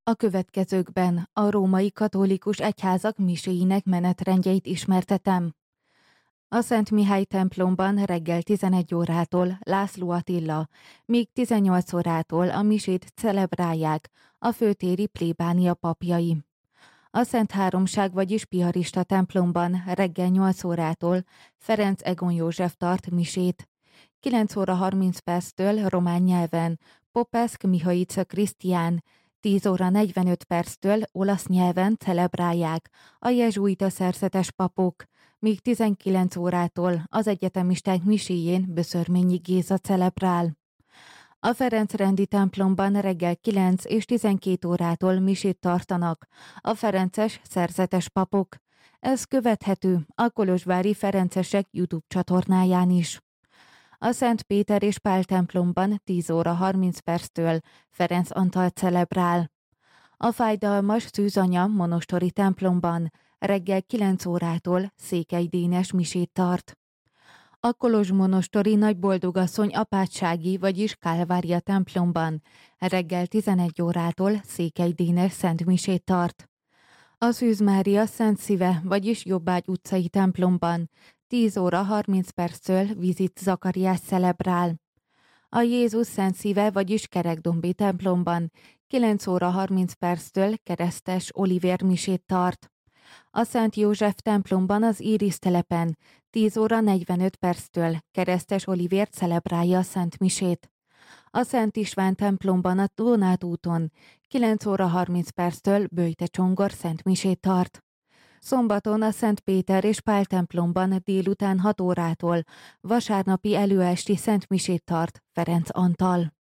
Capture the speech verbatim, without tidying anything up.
A következőkben a római katolikus egyházak miséinek menetrendjeit ismertetem. A Szent Mihály templomban reggel tizenegy órától László Attila, míg tizennyolc órától a misét celebrálják a főtéri plébánia papjai. A Szent Háromság, vagyis Piarista templomban reggel nyolc órától Ferenc Egon József tart misét. kilenc óra harminc perctől román nyelven Popescu Mihaica Krisztián, tíz óra negyvenöt perctől olasz nyelven celebrálják a jezsuita szerzetes papok, míg tizenkilenc órától az egyetemisták miséjén Böszörményi Géza celebrál. A Ferencrendi templomban reggel kilenc és tizenkét órától misét tartanak a ferences szerzetes papok. Ez követhető a kolozsvári ferencesek YouTube csatornáján is. A Szent Péter és Pál templomban tíz óra harminc perctől Ferenc Antal celebrál. A Fájdalmas Szűzanya monostori templomban reggel kilenc órától Székely Dénes misét tart. A Kolozs monostori Nagyboldogasszony apátsági, vagyis Kálvária templomban reggel tizenegy órától Székely Dénes szentmisét tart. A Szűz Mária Szent Szíve, vagyis Jobbágy utcai templomban tíz óra harminc perctől Vizit Zakariás celebrál. A Jézus Szent Szíve, vagyis Kerekdombi templomban kilenc óra harminc perctől Keresztes Olivér misét tart. A Szent József templomban az Íris telepen tíz óra negyvenöt perctől Keresztes Olivér celebrálja a Szent misét. A Szent István templomban a Donát úton kilenc óra harminc perctől Böjte Csongor Szent misét tart. Szombaton a Szent Péter és Pál templomban délután hat órától vasárnapi előesti szentmisét tart Ferenc Antal.